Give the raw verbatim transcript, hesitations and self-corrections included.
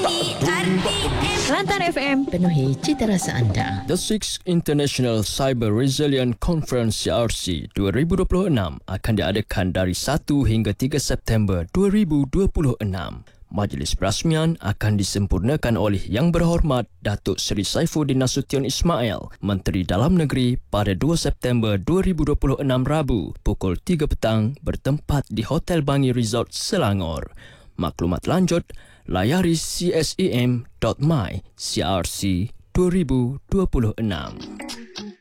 Kelantan F M, penuhi cita rasa anda. The Sixth International Cyber Resilient Conference C R C dua ribu dua puluh enam akan diadakan dari satu hingga tiga September dua ribu dua puluh enam. Majlis perasmian akan disempurnakan oleh Yang Berhormat Datuk Seri Saifuddin Nasution Ismail, Menteri Dalam Negeri pada dua September dua ribu dua puluh enam Rabu pukul tiga petang bertempat di Hotel Bangi Resort Selangor. Maklumat lanjut, layari c s e m dot my c r c dua ribu dua puluh enam.